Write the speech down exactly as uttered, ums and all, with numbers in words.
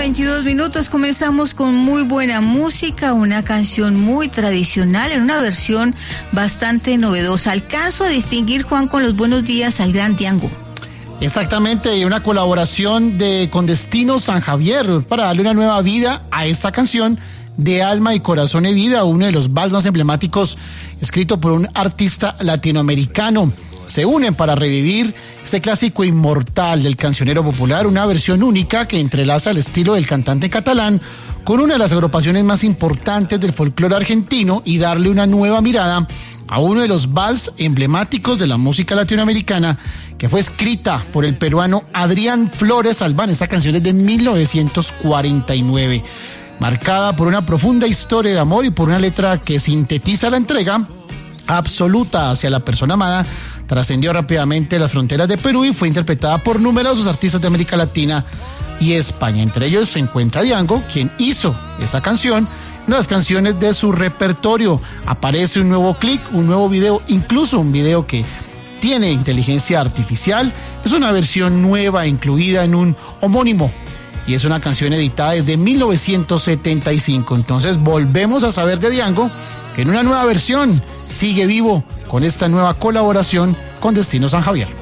veintidós minutos, comenzamos con muy buena música, una canción muy tradicional en una versión bastante novedosa. Alcanzo a distinguir, Juan, con los buenos días al gran Diango. Exactamente, y una colaboración de con Destino San Javier para darle una nueva vida a esta canción de Alma y Corazón y Vida, uno de los vals más emblemáticos escrito por un artista latinoamericano. Se unen para revivir este clásico inmortal del cancionero popular, una versión única que entrelaza el estilo del cantante catalán con una de las agrupaciones más importantes del folclore argentino y darle una nueva mirada a uno de los vals emblemáticos de la música latinoamericana, que fue escrita por el peruano Adrián Flores Albán. Esta canción es de mil novecientos cuarenta y nueve, marcada por una profunda historia de amor y por una letra que sintetiza la entrega absoluta hacia la persona amada. Trascendió rápidamente las fronteras de Perú y fue interpretada por numerosos artistas de América Latina y España. Entre ellos se encuentra Diango, quien hizo esta canción, una de las canciones de su repertorio. Aparece un nuevo clip, un nuevo video, incluso un video que tiene inteligencia artificial. Es una versión nueva incluida en un homónimo y es una canción editada desde mil novecientos setenta y cinco. Entonces volvemos a saber de Diango, que en una nueva versión sigue vivo con esta nueva colaboración con Destino San Javier.